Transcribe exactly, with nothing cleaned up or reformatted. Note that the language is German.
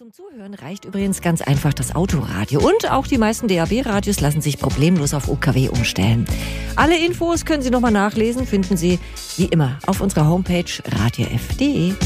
Zum Zuhören reicht übrigens ganz einfach das Autoradio. Und auch die meisten D A B-Radios lassen sich problemlos auf U K W umstellen. Alle Infos können Sie nochmal nachlesen, finden Sie wie immer auf unserer Homepage radio f punkt de.